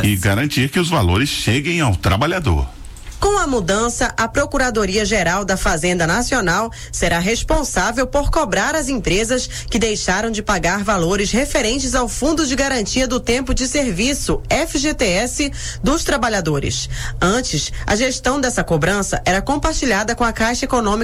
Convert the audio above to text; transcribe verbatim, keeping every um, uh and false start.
E garantir que os valores cheguem ao trabalhador. Com a mudança, a Procuradoria-Geral da Fazenda Nacional será responsável por cobrar as empresas que deixaram de pagar valores referentes ao Fundo de Garantia do Tempo de Serviço, F G T S, dos trabalhadores. Antes, a gestão dessa cobrança era compartilhada com a Caixa Econômica